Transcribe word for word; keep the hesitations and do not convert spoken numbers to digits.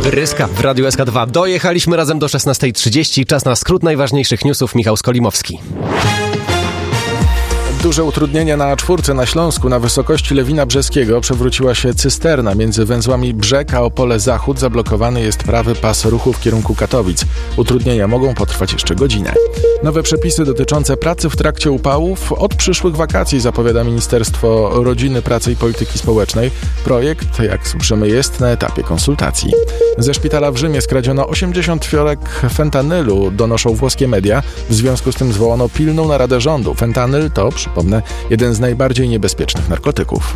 Ryska w Radiu S K dwa. Dojechaliśmy razem do szesnastej trzydzieści. Czas na skrót najważniejszych newsów. Michał Skolimowski. Duże utrudnienia na A cztery na Śląsku. Na wysokości Lewina Brzeskiego przewróciła się cysterna. Między węzłami Brzeg a Opole Zachód zablokowany jest prawy pas ruchu w kierunku Katowic. Utrudnienia mogą potrwać jeszcze godzinę. Nowe przepisy dotyczące pracy w trakcie upałów od przyszłych wakacji, zapowiada Ministerstwo Rodziny, Pracy i Polityki Społecznej. Projekt, jak słyszymy, jest na etapie konsultacji. Ze szpitala w Rzymie skradziono osiemdziesiąt fiolek fentanylu, donoszą włoskie media. W związku z tym zwołano pilną naradę rządu. Fentanyl to, przypomnę, jeden z najbardziej niebezpiecznych narkotyków.